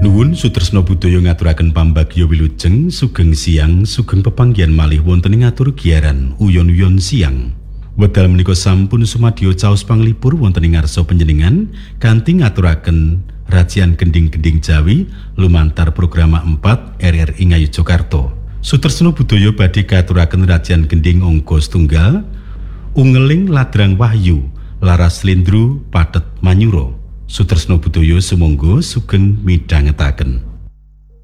Nuwun Sutresna Budaya ngaturaken pambagya wilujeng sugeng siang sugeng pepanggihan malih wonten ing atur giaran uyon-uyon siang. Wedal menika sampun sumadyo caos panglipur wonten ing ngarsa panjenengan kanthi ngaturaken Rajian Gending-gending Jawi lumantar program 4 RRI Ngayogyakarta. Sutresna Budaya badhe katuraken Rajian Gending angka setunggal Ungeling Ladrang Wahyu Laras Slendro Pathet Manyura. Sutresna Budaya sumangga sugeng midhangetaken.